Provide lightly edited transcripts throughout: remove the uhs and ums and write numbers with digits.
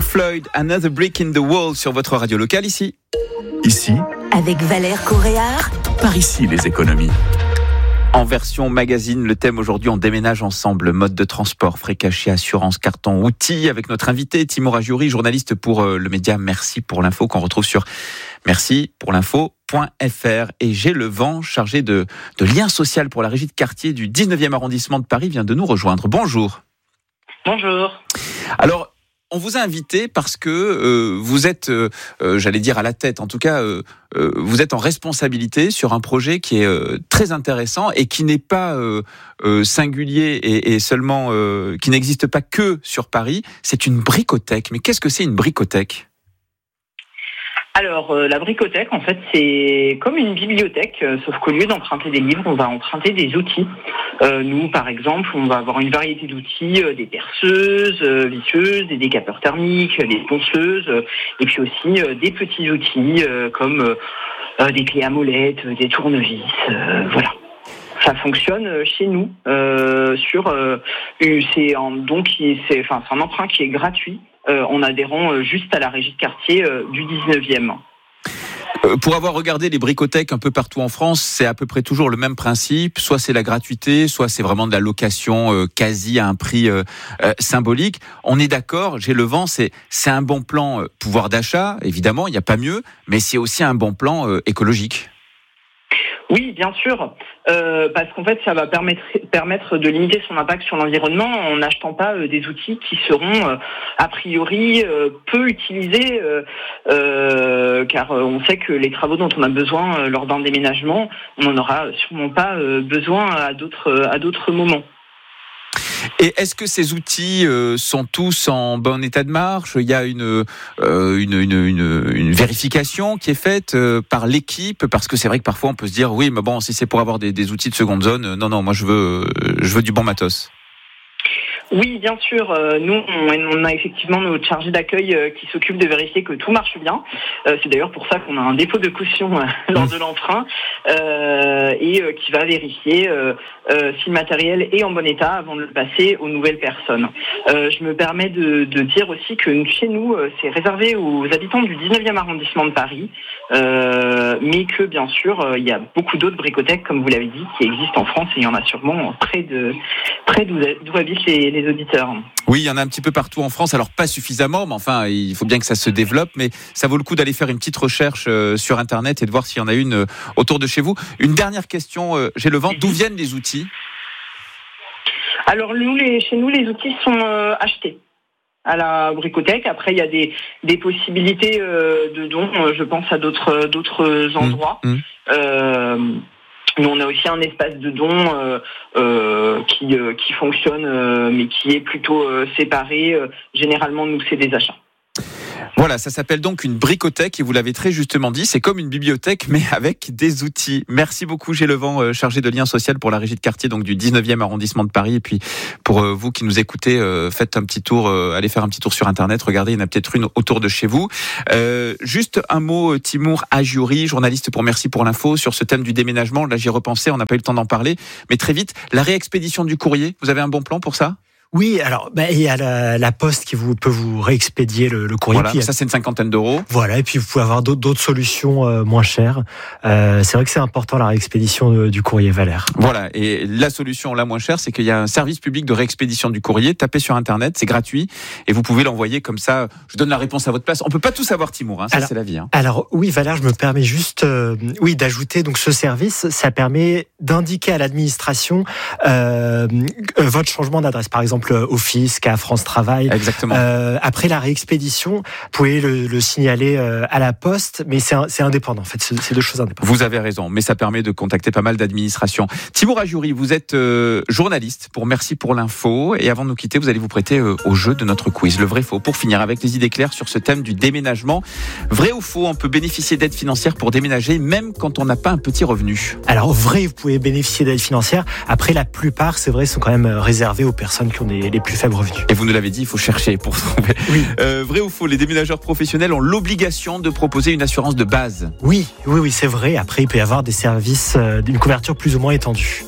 Pink Floyd, Another Brick in the Wall sur votre radio locale ici. Ici, avec Valère Coréard. par ici les économies. En version magazine, le thème aujourd'hui, on déménage ensemble. Mode de transport, frais cachés, assurance, carton, outils. Avec notre invité, Timur Ajouri, journaliste pour le média Merci pour l'info, qu'on retrouve sur mercipourlinfo.fr. Et J'ai le vent, chargé de lien social pour la régie de quartier du 19e arrondissement de Paris, vient de nous rejoindre. Bonjour. Bonjour. Alors, on vous a invité parce que vous êtes, j'allais dire à la tête, en tout cas, vous êtes en responsabilité sur un projet qui est très intéressant et qui n'est pas singulier et seulement, qui n'existe pas que sur Paris. C'est une bricothèque. Mais qu'est-ce que c'est une bricothèque ? Alors, la bricothèque, en fait, c'est comme une bibliothèque, sauf qu'au lieu d'emprunter des livres, on va emprunter des outils. Nous, par exemple, on va avoir une variété d'outils, des perceuses, visseuses, des décapeurs thermiques, des ponceuses, et puis aussi des petits outils comme des clés à molette, des tournevis, voilà. Ça fonctionne chez nous c'est un emprunt qui est gratuit en adhérant juste à la régie de quartier du 19e. Pour avoir regardé les bricothèques un peu partout en France, c'est à peu près toujours le même principe. Soit c'est la gratuité, soit c'est vraiment de la location quasi à un prix symbolique. On est d'accord, J'ai le vent, c'est un bon plan pouvoir d'achat, évidemment, il n'y a pas mieux, mais c'est aussi un bon plan écologique. Oui, bien sûr, parce qu'en fait, ça va permettre de limiter son impact sur l'environnement en n'achetant pas des outils qui seront a priori peu utilisés, car on sait que les travaux dont on a besoin lors d'un déménagement, on n'en aura sûrement pas besoin à d'autres moments. Et est-ce que ces outils sont tous en bon état de marche ? Il y a une vérification qui est faite par l'équipe, parce que c'est vrai que parfois on peut se dire oui, mais bon, si c'est pour avoir des outils de seconde zone, non, moi je veux du bon matos. Oui, bien sûr. Nous, on a effectivement notre chargé d'accueil qui s'occupe de vérifier que tout marche bien. C'est d'ailleurs pour ça qu'on a un dépôt de caution lors de l'emprunt et qui va vérifier si le matériel est en bon état avant de le passer aux nouvelles personnes. Je me permets de dire aussi que chez nous, c'est réservé aux habitants du 19e arrondissement de Paris, mais que bien sûr, il y a beaucoup d'autres bricothèques, comme vous l'avez dit, qui existent en France et il y en a sûrement près d'où habitent les auditeurs. Oui, il y en a un petit peu partout en France, alors pas suffisamment, mais enfin, il faut bien que ça se développe, mais ça vaut le coup d'aller faire une petite recherche sur Internet et de voir s'il y en a une autour de chez vous. Une dernière question, J'ai le vent, d'où viennent les outils ? Alors, chez nous, les outils sont achetés à la bricothèque. Après, il y a des possibilités de dons, je pense à d'autres endroits. Nous, on a aussi un espace de dons qui fonctionne, mais qui est plutôt séparé. Généralement, nous, c'est des achats. Voilà, ça s'appelle donc une bricothèque et vous l'avez très justement dit, c'est comme une bibliothèque mais avec des outils. Merci beaucoup J'ai le vent, chargé de lien social pour la régie de quartier donc du 19e arrondissement de Paris. Et puis pour vous qui nous écoutez, faites un petit tour, allez faire un petit tour sur Internet, regardez, il y en a peut-être une autour de chez vous. Juste un mot, Timur Ajouri, journaliste pour Merci pour l'info, sur ce thème du déménagement. Là j'y ai repensé, on n'a pas eu le temps d'en parler, mais très vite, la réexpédition du courrier, vous avez un bon plan pour ça ? Oui, alors il y a la Poste qui peut vous réexpédier le courrier. Voilà, ça c'est une cinquantaine d'euros. Voilà, et puis vous pouvez avoir d'autres solutions moins chères. C'est vrai que c'est important la réexpédition du courrier, Valère. Voilà, et la solution la moins chère, c'est qu'il y a un service public de réexpédition du courrier. Tapez sur Internet, c'est gratuit et vous pouvez l'envoyer comme ça. Je donne la réponse à votre place. On peut pas tout savoir, Timur, ça c'est la vie. Alors oui, Valère, je me permets juste d'ajouter donc ce service. Ça permet d'indiquer à l'administration votre changement d'adresse, par exemple au fisc, à France Travail. Exactement. Après la réexpédition, vous pouvez le signaler à la Poste, mais c'est indépendant en fait, c'est deux choses indépendantes. Vous avez raison, mais ça permet de contacter pas mal d'administrations. Timur Ajouri, vous êtes journaliste pour Merci pour l'info, et avant de nous quitter, vous allez vous prêter au jeu de notre quiz, le vrai faux, pour finir avec les idées claires sur ce thème du déménagement. Vrai ou faux, on peut bénéficier d'aides financières pour déménager, même quand on n'a pas un petit revenu? Alors vrai, vous pouvez bénéficier d'aides financières. Après, la plupart, c'est vrai, sont quand même réservées aux personnes qui ont les plus faibles revenus. Et vous nous l'avez dit, il faut chercher pour trouver. Oui. Vrai ou faux, les déménageurs professionnels ont l'obligation de proposer une assurance de base? Oui, c'est vrai. Après, il peut y avoir des services, une couverture plus ou moins étendue.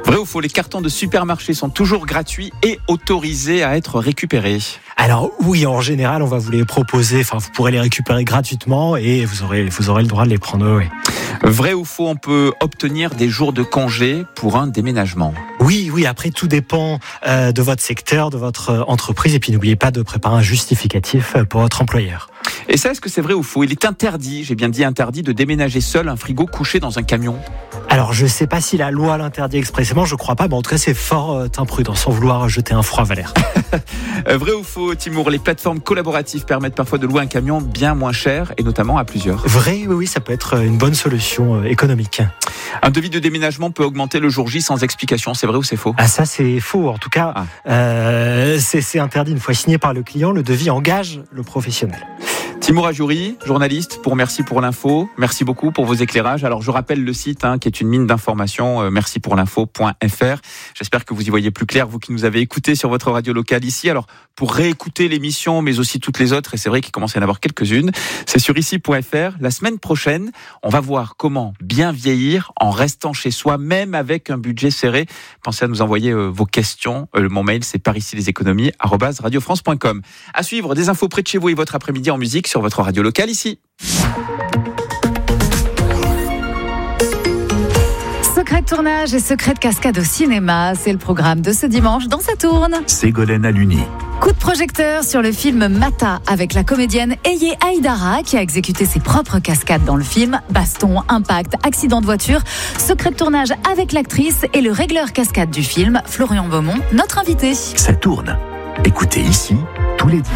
Vrai ou faux, les cartons de supermarché sont toujours gratuits et autorisés à être récupérés? Alors oui, en général, on va vous les proposer, vous pourrez les récupérer gratuitement et vous aurez le droit de les prendre. Oui. Vrai ou faux, on peut obtenir des jours de congé pour un déménagement? Oui, après tout dépend de votre secteur, de votre entreprise et puis n'oubliez pas de préparer un justificatif pour votre employeur. Et ça, est-ce que c'est vrai ou faux? Il est interdit, j'ai bien dit interdit, de déménager seul un frigo couché dans un camion? Alors je ne sais pas si la loi l'interdit expressément, je crois pas, mais en tout cas c'est fort imprudent, sans vouloir jeter un froid, Valère. Vrai ou faux, Timour, les plateformes collaboratives permettent parfois de louer un camion bien moins cher et notamment à plusieurs? Vrai, oui, ça peut être une bonne solution économique. Un devis de déménagement peut augmenter le jour J sans explication, c'est vrai ou c'est faux? Ah ça c'est faux, en tout cas c'est interdit une fois signé par le client, le devis engage le professionnel. Timour Ajouri, journaliste, merci pour l'info. Merci beaucoup pour vos éclairages. Alors, je rappelle le site qui est une mine d'informations, mercipourlinfo.fr. J'espère que vous y voyez plus clair, vous qui nous avez écoutés sur votre radio locale ici. Alors, pour réécouter l'émission, mais aussi toutes les autres, et c'est vrai qu'il commence à y en avoir quelques-unes, c'est sur ici.fr. La semaine prochaine, on va voir comment bien vieillir en restant chez soi, même avec un budget serré. Pensez à nous envoyer vos questions. Mon mail, c'est paricileséconomies@radiofrance.com. À suivre, des infos près de chez vous et votre après-midi en musique sur votre radio locale ici. Secret de tournage et secret de cascade au cinéma, c'est le programme de ce dimanche dans Ça tourne. Ségolène Aluni. Coup de projecteur sur le film Mata avec la comédienne Eye Aïdara qui a exécuté ses propres cascades dans le film. Baston, impact, accident de voiture. Secret de tournage avec l'actrice et le régleur cascade du film, Florian Beaumont, notre invité. Ça tourne. Écoutez ici tous les dimanches.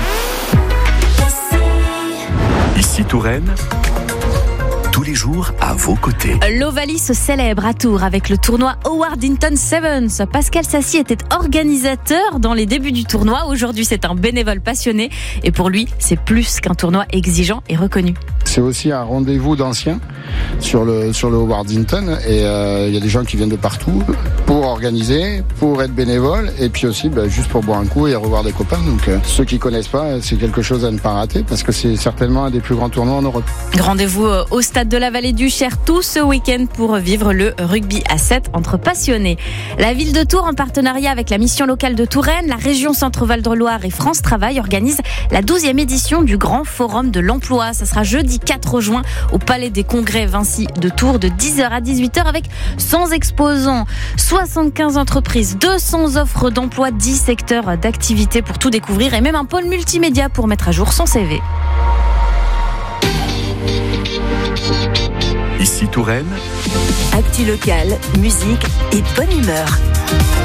Ici Touraine, tous les jours à vos côtés. L'Ovalie se célèbre à Tours avec le tournoi Howard Hinton Sevens. Pascal Sassy était organisateur dans les débuts du tournoi. Aujourd'hui, c'est un bénévole passionné. Et pour lui, c'est plus qu'un tournoi exigeant et reconnu. C'est aussi un rendez-vous d'anciens sur le Howard Hinton. Et il y a des gens qui viennent de partout pour organiser, pour être bénévole. Et puis aussi juste pour boire un coup et revoir des copains. Donc ceux qui connaissent pas, c'est quelque chose à ne pas rater parce que c'est certainement un des plus grands tournois en Europe. Rendez-vous au stade de la Vallée du Cher tout ce week-end pour vivre le rugby à 7 entre passionnés. La ville de Tours, en partenariat avec la mission locale de Touraine, la région Centre-Val de Loire et France Travail, organise la 12e édition du Grand Forum de l'Emploi. Ça sera jeudi 4 juin au Palais des Congrès Vinci de Tours de 10h à 18h avec 100 exposants, 75 entreprises, 200 offres d'emploi, 10 secteurs d'activité pour tout découvrir et même un pôle multimédia pour mettre à jour son CV. Ici Touraine. Actu locale, musique et bonne humeur.